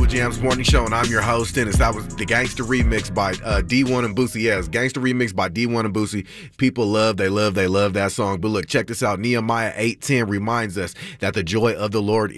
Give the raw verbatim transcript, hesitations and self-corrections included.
Jams Morning Show, and I'm your host, Dennis. That was the Gangsta Remix by uh, D one and Boosie. Yes, Gangsta Remix by D one and Boosie. People love, they love, they love that song. But look, check this out. Nehemiah eight ten reminds us that the joy of the Lord